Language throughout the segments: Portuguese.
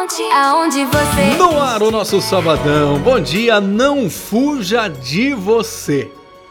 Aonde você... No ar, o nosso sabadão. Bom dia, não fuja de você.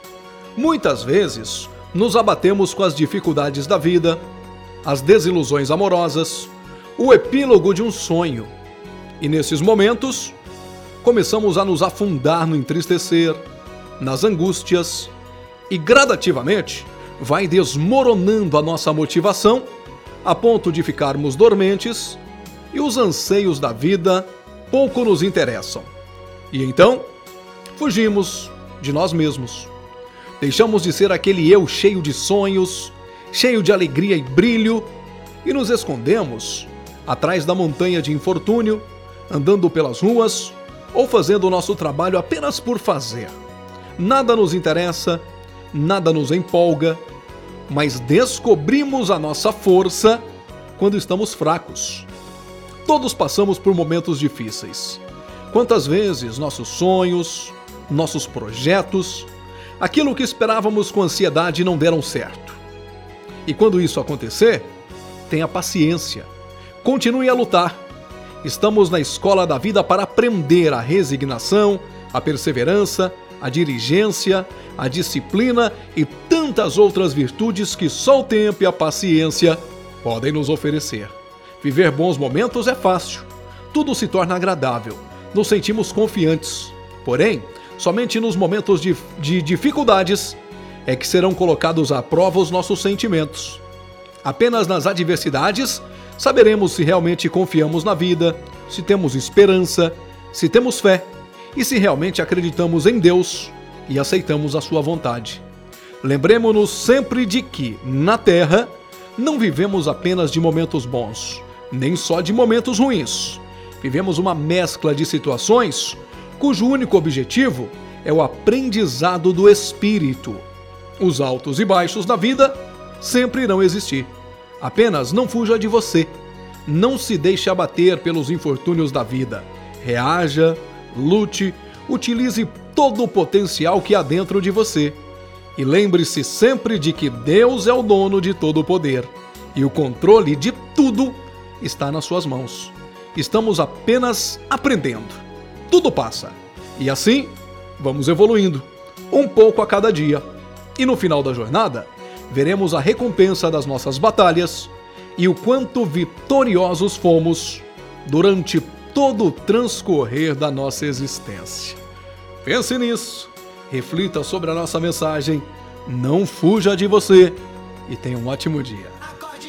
Muitas vezes, nos abatemos com as dificuldades da vida, as desilusões amorosas, o epílogo de um sonho. E nesses momentos, começamos a nos afundar no entristecer, nas angústias, e gradativamente vai desmoronando a nossa motivação a ponto de ficarmos dormentes e os anseios da vida pouco nos interessam. E então, fugimos de nós mesmos. Deixamos de ser aquele eu cheio de sonhos, cheio de alegria e brilho, e nos escondemos atrás da montanha de infortúnio, andando pelas ruas ou fazendo o nosso trabalho apenas por fazer. Nada nos interessa, nada nos empolga, mas descobrimos a nossa força quando estamos fracos. Todos passamos por momentos difíceis. Quantas vezes nossos sonhos, nossos projetos, aquilo que esperávamos com ansiedade não deram certo. E quando isso acontecer, tenha paciência. Continue a lutar. Estamos na escola da vida para aprender a resignação, a perseverança, a diligência, a disciplina e tantas outras virtudes que só o tempo e a paciência podem nos oferecer. Viver bons momentos é fácil. Tudo se torna agradável. Nos sentimos confiantes. Porém, somente nos momentos de dificuldades é que serão colocados à prova os nossos sentimentos. Apenas nas adversidades saberemos se realmente confiamos na vida, se temos esperança, se temos fé e se realmente acreditamos em Deus e aceitamos a sua vontade. Lembremos-nos sempre de que, na Terra, não vivemos apenas de momentos bons, nem só de momentos ruins. Vivemos uma mescla de situações cujo único objetivo é o aprendizado do espírito. Os altos e baixos da vida sempre irão existir. Apenas não fuja de você. Não se deixe abater pelos infortúnios da vida. Reaja, lute, utilize todo o potencial que há dentro de você. E lembre-se sempre de que Deus é o dono de todo o poder. E o controle de tudo está nas suas mãos. Estamos apenas aprendendo. Tudo passa. E assim, vamos evoluindo, um pouco a cada dia. E no final da jornada, veremos a recompensa das nossas batalhas e o quanto vitoriosos fomos durante todo o transcorrer da nossa existência. Pense nisso, reflita sobre a nossa mensagem, não fuja de você e tenha um ótimo dia.